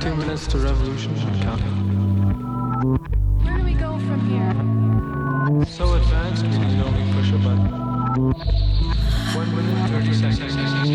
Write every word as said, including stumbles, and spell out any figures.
Two minutes to revolution and counting. Where do we go from here? So advanced we can only push a button. One minute, thirty seconds.